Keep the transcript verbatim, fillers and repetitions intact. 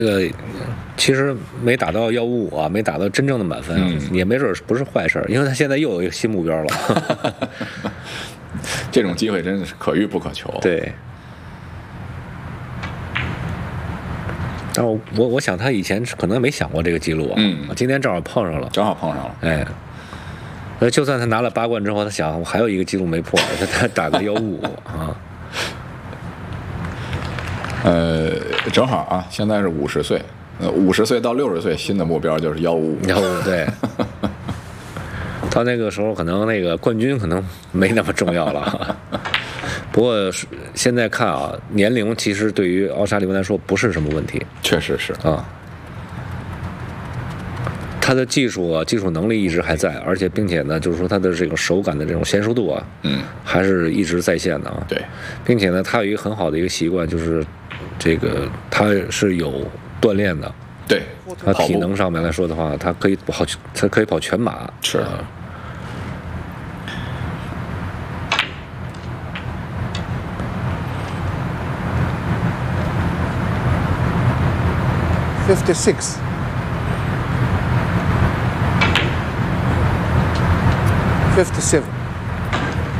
呃，其实没打到幺五五啊，没打到真正的满分， 嗯、 也没准不是坏事，因为他现在又有一个新目标了。 这种机会真的是可遇不可求。 对。但我我我想他以前可能没想过这个记录啊， 嗯， 今天正好碰上了， 正好碰上了， 哎。那就算他拿了八冠之后，他想我还有一个记录没破，他他打个幺五五啊。 呃，正好啊，现在是五十岁，呃，五十岁到六十岁，新的目标就是幺五五。 幺五对。到那个时候，可能那个冠军可能没那么重要了。不过现在看啊，年龄其实对于奥沙利文来说不是什么问题。 确实是啊。他的技术啊，技术能力一直还在，而且并且呢，就是说他的这种手感的这种娴熟度啊， 嗯， 还是一直在线的啊。 对， 并且呢，他有一个很好的一个习惯，就是这个他是有锻炼的。 对， 他体能上面来说的话，他可以跑，他可以跑全马。 是。 啊 fifty-six. fifty-seven.